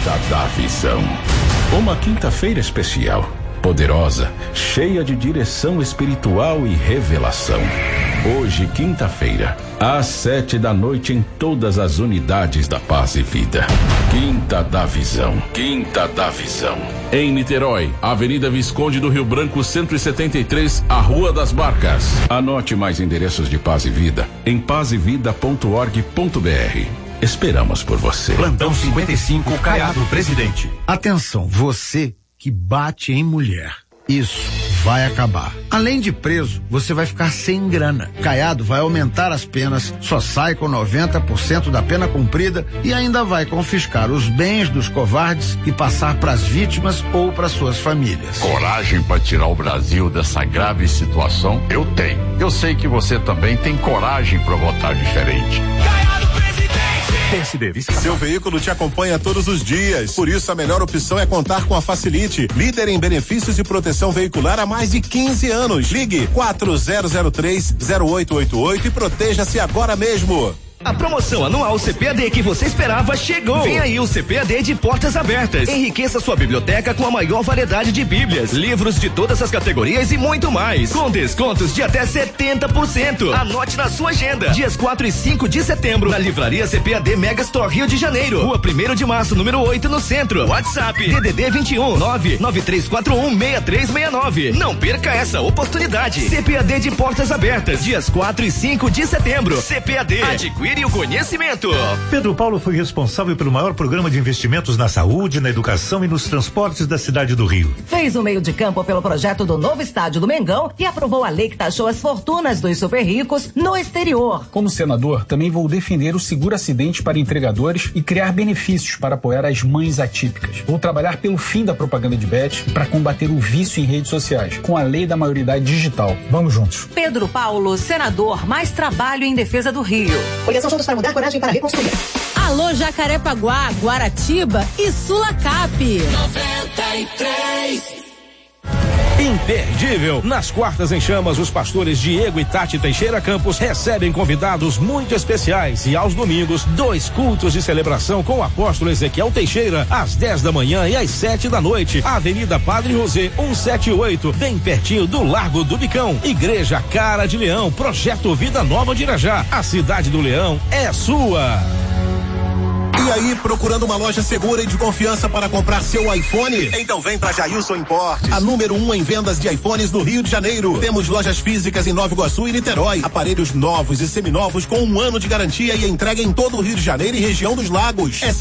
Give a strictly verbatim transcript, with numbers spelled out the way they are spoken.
Quinta da Visão. Uma quinta-feira especial, poderosa, cheia de direção espiritual e revelação. Hoje, quinta-feira, às sete da noite, em todas as unidades da Paz e Vida. Quinta da Visão. Quinta da Visão. Em Niterói, Avenida Visconde do Rio Branco, cento e setenta e três, a Rua das Barcas. Anote mais endereços de Paz e Vida em paz e vida ponto org ponto br. Esperamos por você. Plantão cinquenta e cinco, Caiado, presidente. Atenção, você que bate em mulher. Isso vai acabar. Além de preso, você vai ficar sem grana. Caiado vai aumentar as penas, só sai com noventa por cento da pena cumprida e ainda vai confiscar os bens dos covardes e passar para as vítimas ou para suas famílias. Coragem para tirar o Brasil dessa grave situação? Eu tenho. Eu sei que você também tem coragem para votar diferente. Seu veículo te acompanha todos os dias. Por isso, a melhor opção é contar com a Facilite, líder em benefícios e proteção veicular há mais de quinze anos. Ligue quatro zero zero três, zero oito oito oito e proteja-se agora mesmo. A promoção anual C P A D que você esperava chegou. Vem aí o C P A D de portas abertas. Enriqueça sua biblioteca com a maior variedade de bíblias, livros de todas as categorias e muito mais. Com descontos de até setenta por cento. Anote na sua agenda. Dias quatro e cinco de setembro, na livraria C P A D Megastore Rio de Janeiro. Rua primeiro de março, número oito, no centro. WhatsApp D D D vinte e um, nove nove três quatro um, seis três seis nove. Não perca essa oportunidade. C P A D de portas abertas. Dias quatro e cinco de setembro. C P A D. Adquire e o conhecimento. Pedro Paulo foi responsável pelo maior programa de investimentos na saúde, na educação e nos transportes da cidade do Rio. Fez o meio de campo pelo projeto do novo estádio do Mengão e aprovou a lei que taxou as fortunas dos super ricos no exterior. Como senador, também vou defender o seguro acidente para entregadores e criar benefícios para apoiar as mães atípicas. Vou trabalhar pelo fim da propaganda de bet e para combater o vício em redes sociais, com a lei da maioridade digital. Vamos juntos. Pedro Paulo, senador, mais trabalho em defesa do Rio. Coligação Juntos para Mudar, coragem para reconstruir. Alô, Jacarepaguá, Guaratiba e Sulacap. noventa e três. Imperdível! Nas quartas em chamas, os pastores Diego e Tati Teixeira Campos recebem convidados muito especiais e aos domingos, dois cultos de celebração com o apóstolo Ezequiel Teixeira, às dez da manhã e às sete da noite. Avenida Padre José, cento e setenta e oito, bem pertinho do Largo do Bicão. Igreja Cara de Leão, Projeto Vida Nova de Irajá. A cidade do Leão é sua. E aí, procurando uma loja segura e de confiança para comprar seu iPhone? Então vem pra Jailson Importes, a número um em vendas de iPhones no Rio de Janeiro. Temos lojas físicas em Nova Iguaçu e Niterói. Aparelhos novos e seminovos com um ano de garantia e entrega em todo o Rio de Janeiro e região dos Lagos. É